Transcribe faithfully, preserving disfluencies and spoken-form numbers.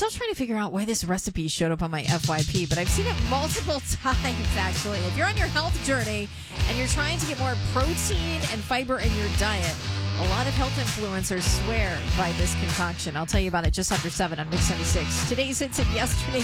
still trying to figure out why this recipe showed up on my F Y P, but I've seen it multiple times, actually. If you're on your health journey and you're trying to get more protein and fiber in your diet, a lot of health influencers swear by this concoction. I'll tell you about it just after seven on Mix seventy-six. Today's hits and yesterday's